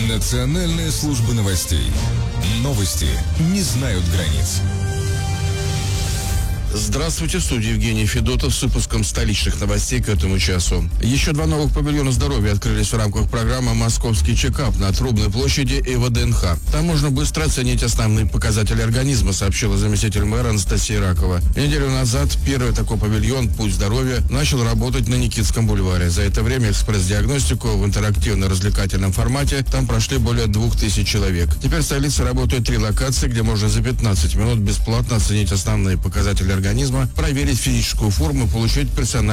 Национальная служба новостей. Новости не знают границ. Здравствуйте, в студии Евгений Федотов с выпуском столичных новостей к этому часу. Еще 2 новых павильона здоровья открылись в рамках программы «Московский чекап» на Трубной площади и ВДНХ. Там можно быстро оценить основные показатели организма, сообщила заместитель мэра Анастасия Ракова. Неделю назад первый такой павильон «Путь здоровья» начал работать на Никитском бульваре. За это время экспресс-диагностику в интерактивно-развлекательном формате там прошли более 2000 человек. Теперь в столице работают 3 локации, где можно за 15 минут бесплатно оценить основные показатели организма, проверить физическую форму и получить персональный